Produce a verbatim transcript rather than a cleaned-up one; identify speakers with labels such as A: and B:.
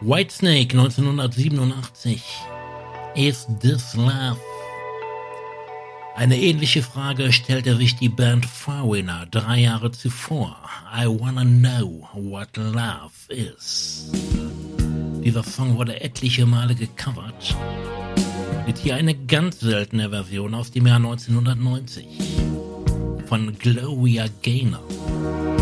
A: Whitesnake neunzehnhundertsiebenundachtzig. Is This Love? Eine ähnliche Frage stellte sich die Band Foreigner drei Jahre zuvor. I Wanna Know What Love Is. Dieser Song wurde etliche Male gecovert. Mit hier eine ganz seltene Version aus dem Jahr neunzehnhundertneunzig von Gloria Gaynor.